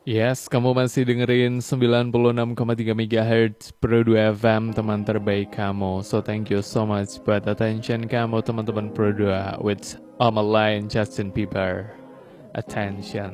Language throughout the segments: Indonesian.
Yes, kamu masih dengerin 96,3 MHz Pro 2 FM, teman terbaik kamu. So thank you so much buat attention kamu teman-teman Pro 2 with Line Justin Bieber. Attention.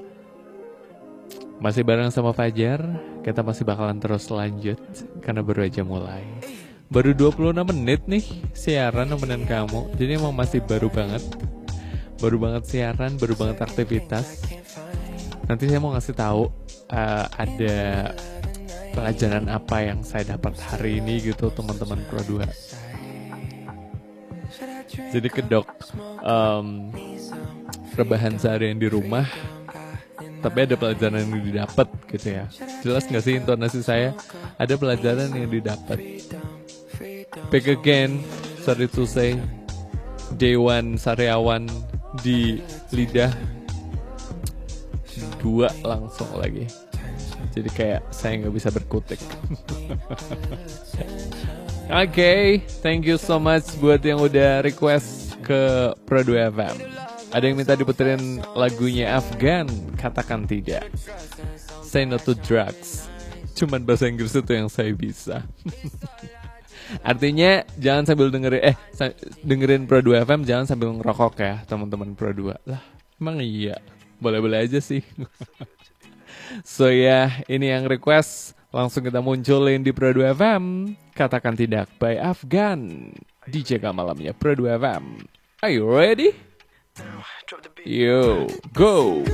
Masih bareng sama Fajar, kita masih bakalan terus lanjut karena baru aja mulai. Baru 26 menit nih siaran nemenin kamu. Jadi emang masih baru banget. Baru banget siaran, baru banget aktivitas. Nanti saya mau ngasih tahu ada pelajaran apa yang saya dapat hari ini gitu teman-teman Pro 2. Jadi kedok rebahan seharian di rumah, tapi ada pelajaran yang didapat gitu ya. Jelas nggak sih intonasi saya? Ada pelajaran yang didapat. Back again, sorry to say, Dewan Sariawan di lidah. Dua langsung lagi. Jadi kayak saya nggak bisa berkutik. Oke, thank you so much buat yang udah request ke Pro 2 FM. Ada yang minta diputerin lagunya Afgan, katakan tidak. Say no to drugs. Cuman bahasa Inggris itu yang saya bisa. Artinya jangan sambil dengerin Pro 2 FM, jangan sambil ngerokok ya teman-teman Pro 2. Lah, emang iya. Boleh-boleh aja sih. So ya, ini yang request. Langsung kita munculin di Pro 2 FM. Katakan tidak by Afgan. DJ malamnya Pro 2 FM. Are you ready? Yo, go.